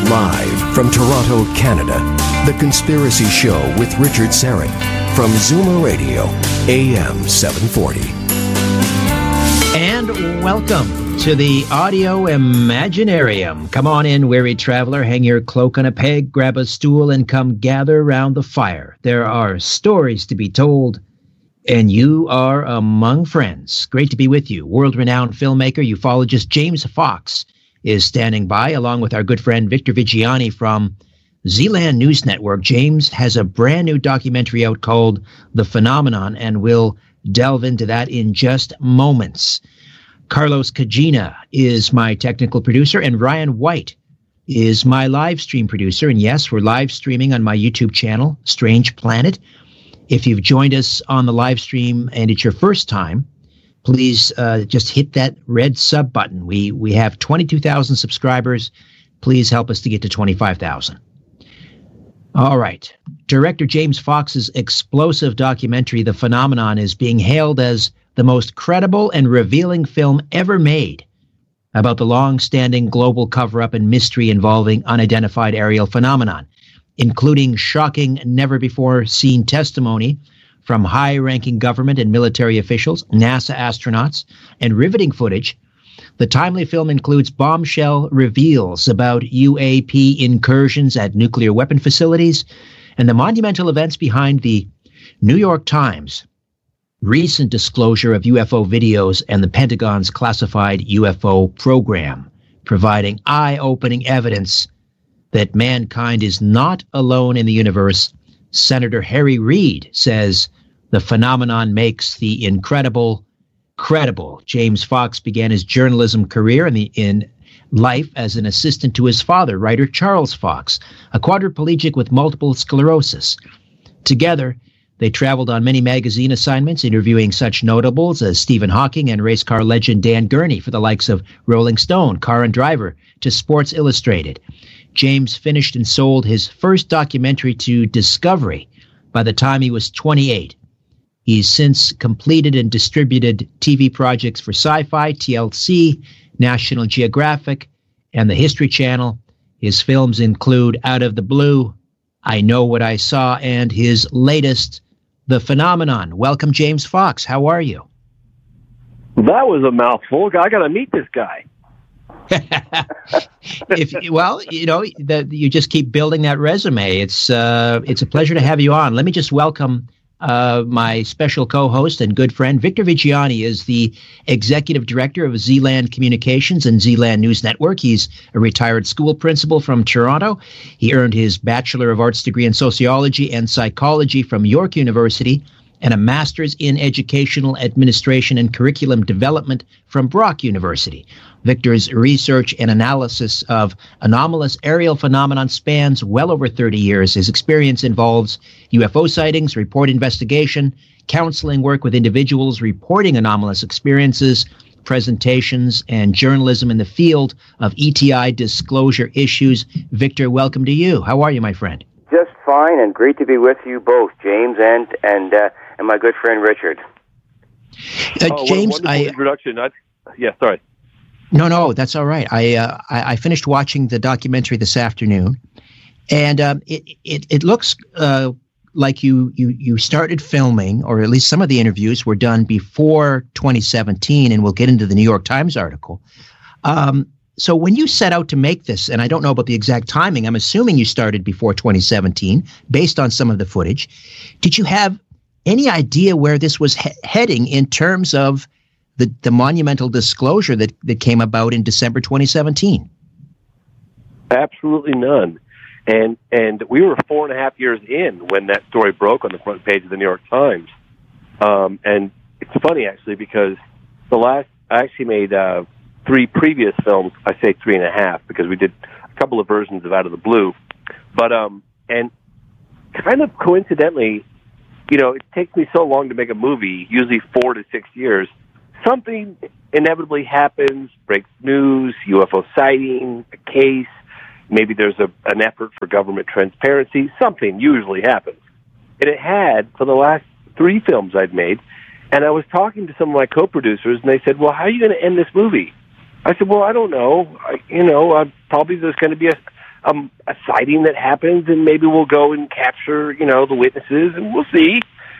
Live from Toronto, Canada, The Conspiracy Show with Richard Syrett from Zoomer Radio, AM 740. And welcome to the Audio Imaginarium. Come on in, weary traveler, hang your cloak on a peg, grab a stool, and come gather round the fire. There are stories to be told, and you are among friends. Great to be with you. World-renowned filmmaker, ufologist James Fox is standing by, along with our good friend Victor Viggiani from Zealand News Network. James has a brand new documentary out called The Phenomenon, and we'll delve into that in just moments. Carlos Cagina is my technical producer, and Ryan White is my live stream producer. And yes, we're live streaming on my YouTube channel, Strange Planet. If you've joined us on the live stream and it's your first time, please just hit that red sub button. We have 22,000 subscribers. Please help us to get to 25,000. All right. Director James Fox's explosive documentary, The Phenomenon, is being hailed as the most credible and revealing film ever made about the long-standing global cover-up and mystery involving unidentified aerial phenomenon, including shocking, never-before-seen testimony from high-ranking government and military officials, NASA astronauts, and riveting footage. The timely film includes bombshell reveals about UAP incursions at nuclear weapon facilities and the monumental events behind the New York Times recent disclosure of UFO videos and the Pentagon's classified UFO program, providing eye-opening evidence that mankind is not alone in the universe. Senator Harry Reid says the phenomenon makes the incredible credible. James Fox began his journalism career in life as an assistant to his father, writer Charles Fox, a quadriplegic with multiple sclerosis. Together, they traveled on many magazine assignments, interviewing such notables as Stephen Hawking and race car legend Dan Gurney for the likes of Rolling Stone, Car and Driver, to Sports Illustrated. James finished and sold his first documentary to Discovery by the time he was 28. He's since completed and distributed TV projects for Sci-Fi, TLC, National Geographic, and the History Channel. His films include Out of the Blue, I Know What I Saw, and his latest, The Phenomenon. Welcome, James Fox. How are you? That was a mouthful. I got to meet this guy. You just keep building that resume. It's a pleasure to have you on. Let me just welcome my special co-host and good friend. Victor Viggiani is the executive director of Zealand Communications and Zealand News Network. He's a retired school principal from Toronto. He earned his Bachelor of Arts degree in Sociology and Psychology from York University and a Master's in Educational Administration and Curriculum Development from Brock University. Victor's research and analysis of anomalous aerial phenomenon spans well over 30 years. His experience involves UFO sightings, report investigation, counseling work with individuals reporting anomalous experiences, presentations, and journalism in the field of ETI disclosure issues. Victor, welcome to you. How are you, my friend? Just fine, and great to be with you both, James and my good friend Richard. James, introduction. Sorry. No, that's all right. I finished watching the documentary this afternoon, and it looks like you started filming, or at least some of the interviews were done before 2017, and we'll get into the New York Times article. So when you set out to make this, and I don't know about the exact timing, I'm assuming you started before 2017, based on some of the footage. Did you have any idea where this was heading in terms of the monumental disclosure that came about in December 2017? Absolutely none. And we were 4.5 years in when that story broke on the front page of the New York Times. And it's funny, actually, because I actually made 3 previous films. I say 3.5 because we did a couple of versions of Out of the Blue. But, and kind of coincidentally, it takes me so long to make a movie, usually 4 to 6 years. Something inevitably happens, breaks news, UFO sighting, a case, maybe there's an effort for government transparency, something usually happens. And it had for the last 3 films I'd made, and I was talking to some of my co-producers, and they said, well, how are you going to end this movie? I said, well, I don't know. Probably there's going to be a sighting that happens, and maybe we'll go and capture, the witnesses, and we'll see,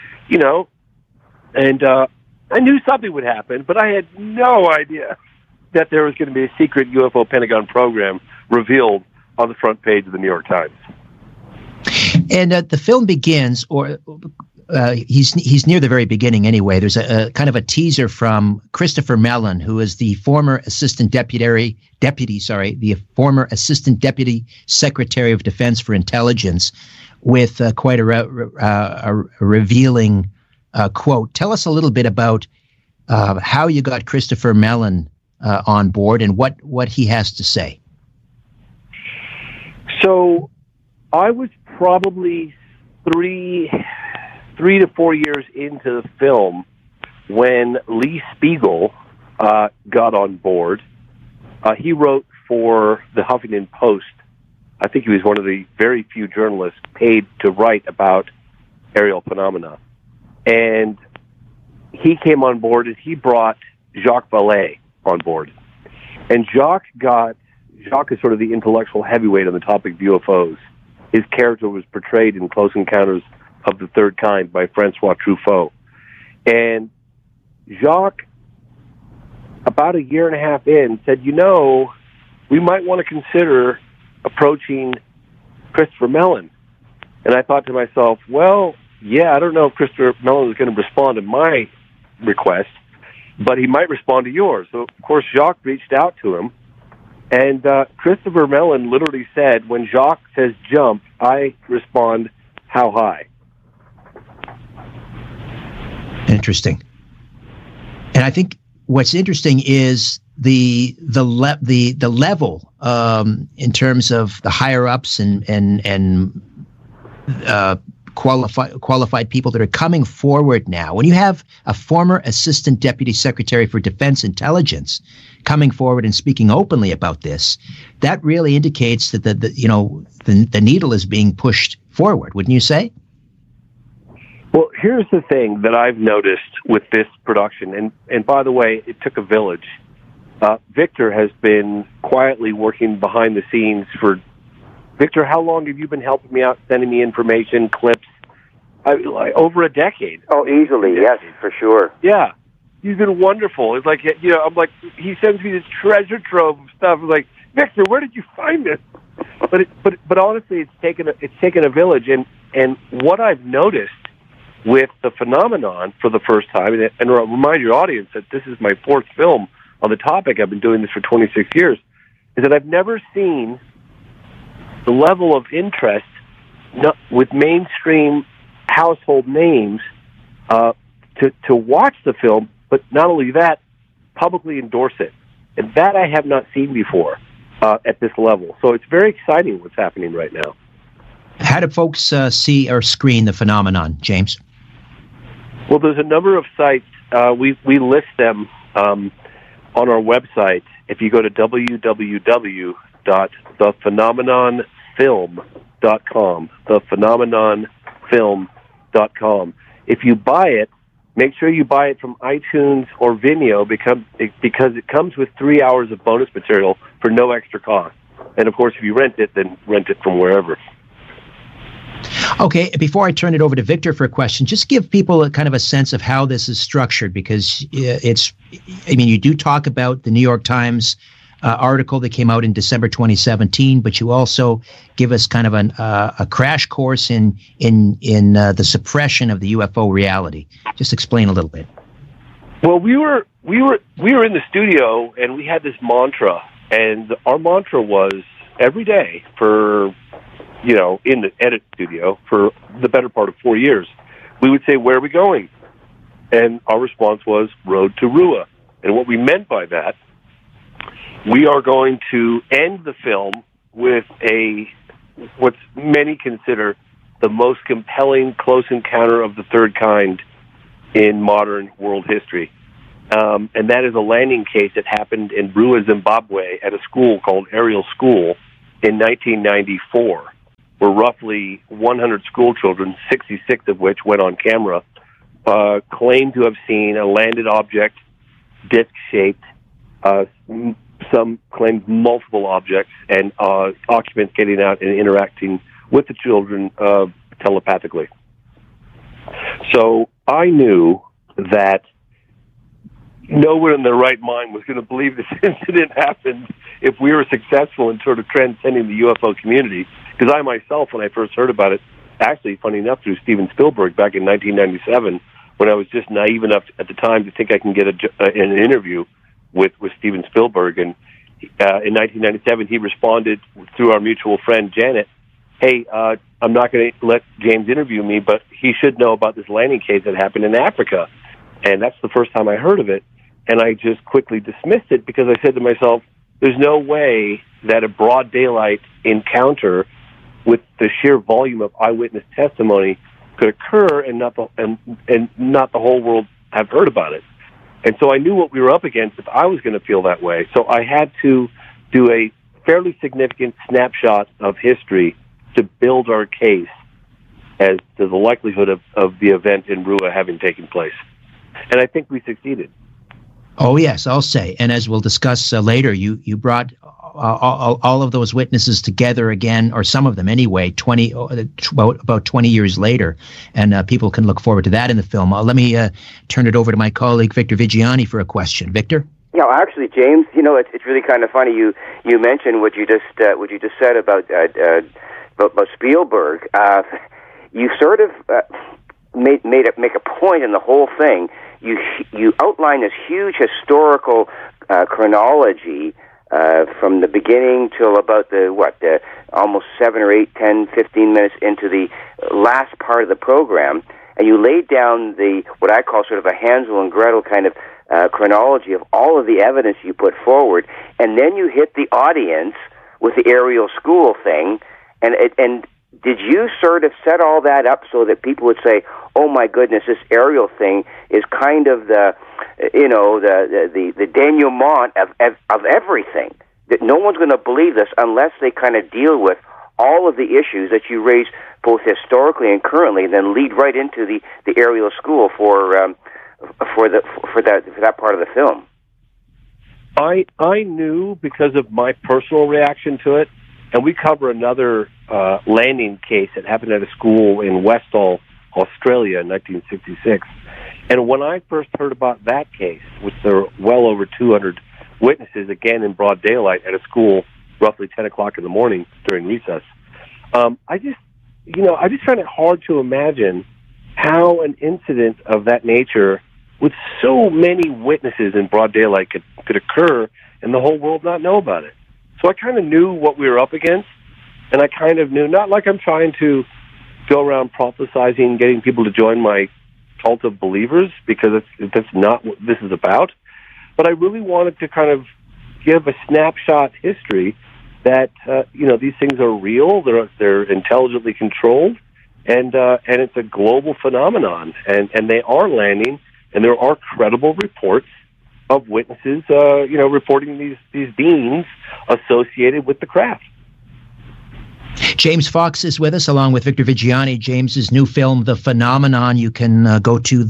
And I knew something would happen, but I had no idea that there was going to be a secret UFO Pentagon program revealed on the front page of the New York Times. And the film begins, or he's near the very beginning anyway. There's a kind of a teaser from Christopher Mellon, who is the former former Assistant Deputy Secretary of Defense for Intelligence, with quite a revealing quote. Tell us a little bit about how you got Christopher Mellon on board and what he has to say. So I was probably three to 4 years into the film when Lee Spiegel got on board. He wrote for the Huffington Post. I think he was one of the very few journalists paid to write about aerial phenomena. And he came on board and he brought Jacques Vallée on board. And Jacques is sort of the intellectual heavyweight on the topic of UFOs. His character was portrayed in Close Encounters of the Third Kind by Francois Truffaut. And Jacques, about a year and a half in, said, we might want to consider approaching Christopher Mellon. And I thought to myself, I don't know if Christopher Mellon is going to respond to my request, but he might respond to yours. So, of course, Jacques reached out to him, and Christopher Mellon literally said, when Jacques says jump, I respond, how high? Interesting. And I think what's interesting is the level in terms of the higher ups and qualified people that are coming forward now. When you have a former Assistant Deputy Secretary for Defense Intelligence coming forward and speaking openly about this, that really indicates that the needle is being pushed forward, wouldn't you say? Well, here's the thing that I've noticed with this production, and by the way, it took a village. Victor has been quietly working behind the scenes for... Victor, how long have you been helping me out, sending me information, clips? Over a decade. Oh, easily, yes, for sure. Yeah. He's been wonderful. It's like, I'm like, he sends me this treasure trove of stuff. I'm like, Victor, where did you find this? But honestly, it's taken a village, and what I've noticed with the phenomenon for the first time, and I'll remind your audience that this is my fourth film on the topic. I've been doing this for 26 years, is that I've never seen the level of interest with mainstream household names to watch the film, but not only that, publicly endorse it. And that I have not seen before at this level. So it's very exciting what's happening right now. How do folks see or screen the phenomenon, James? Well, there's a number of sites. We list them on our website. If you go to www.thephenomenonfilm.com, thephenomenonfilm.com. If you buy it, make sure you buy it from iTunes or Vimeo because it comes with 3 hours of bonus material for no extra cost. And, of course, if you rent it, then rent it from wherever. Okay, before I turn it over to Victor for a question, just give people a kind of a sense of how this is structured, because you do talk about the New York Times article that came out in December 2017, but you also give us kind of a crash course in the suppression of the UFO reality. Just explain a little bit. Well, we were in the studio, and we had this mantra, and our mantra was every day for, in the edit studio for the better part of 4 years, we would say, where are we going? And our response was, road to Rua. And what we meant by that, we are going to end the film with what many consider the most compelling close encounter of the third kind in modern world history. And that is a landing case that happened in Rua, Zimbabwe, at a school called Ariel School in 1994. Where roughly 100 school children, 66 of which went on camera, claimed to have seen a landed object, disc-shaped, some claimed multiple objects, and occupants getting out and interacting with the children telepathically. So I knew that no one in their right mind was going to believe this incident happened if we were successful in sort of transcending the UFO community. Because I myself, when I first heard about it, actually, funny enough, through Steven Spielberg back in 1997, when I was just naive enough at the time to think I can get an interview with Steven Spielberg. And in 1997, he responded through our mutual friend, Janet, hey, I'm not going to let James interview me, but he should know about this landing case that happened in Africa. And that's the first time I heard of it. And I just quickly dismissed it because I said to myself, there's no way that a broad daylight encounter with the sheer volume of eyewitness testimony could occur and not the whole world have heard about it. And so I knew what we were up against if I was going to feel that way. So I had to do a fairly significant snapshot of history to build our case as to the likelihood of the event in Rua having taken place. And I think we succeeded. Oh, yes, I'll say. And as we'll discuss later, you brought all of those witnesses together again, or some of them anyway, about 20 years later. And people can look forward to that in the film. Let me turn it over to my colleague, Victor Viggiani, for a question. Victor? Yeah, actually, James, it's really kind of funny. You mentioned what you just said about Spielberg. You sort of make a point in the whole thing. You outline this huge historical chronology from the beginning till about the almost 7 or 8, 10, 15 minutes into the last part of the program, and you laid down what I call sort of a Hansel and Gretel kind of chronology of all of the evidence you put forward, and then you hit the audience with the Ariel School thing, and did you sort of set all that up so that people would say, "Oh my goodness, this Ariel thing is kind of the denouement of everything. That no one's going to believe this unless they kind of deal with all of the issues that you raise both historically and currently, and then lead right into the Ariel School for that part of the film." I knew because of my personal reaction to it, and we cover another landing case that happened at a school in Westall, Australia in 1966. And when I first heard about that case, which there were well over 200 witnesses, again in broad daylight at a school roughly 10 o'clock in the morning during recess, I just find it hard to imagine how an incident of that nature with so many witnesses in broad daylight could occur and the whole world not know about it. So I kind of knew what we were up against, and I kind of knew, not like I'm trying to go around prophesizing, getting people to join my cult of believers, because that's not what this is about, but I really wanted to kind of give a snapshot history that, these things are real, they're intelligently controlled, and it's a global phenomenon, and they are landing, and there are credible reports of witnesses, reporting these beings associated with the craft. James Fox is with us, along with Victor Viggiani. James's new film, The Phenomenon. You can go to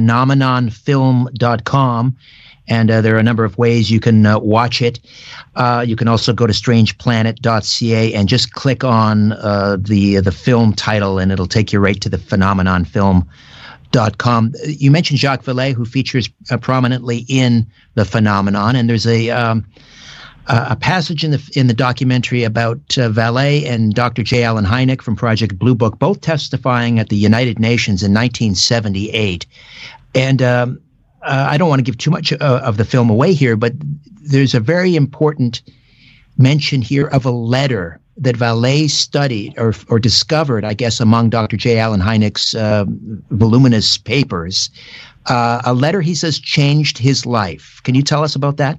thephenomenonfilm.com, and there are a number of ways you can watch it. You can also go to strangeplanet.ca and just click on the film title, and it'll take you right to thephenomenonfilm.com. You mentioned Jacques Vallée, who features prominently in The Phenomenon, and there's a passage in the documentary about Vallée and Dr. J. Allen Hynek from Project Blue Book, both testifying at the United Nations in 1978. And I don't want to give too much of the film away here, but there's a very important mention here of a letter that Vallée studied or discovered, I guess, among Dr. J. Allen Hynek's voluminous papers. A letter, he says, changed his life. Can you tell us about that?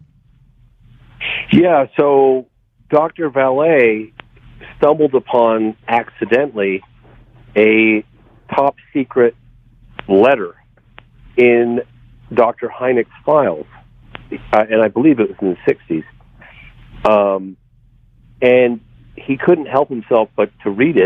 Yeah, so Dr. Vallée stumbled upon, accidentally, a top-secret letter in Dr. Hynek's files, and I believe it was in the 60s. And he couldn't help himself but to read it.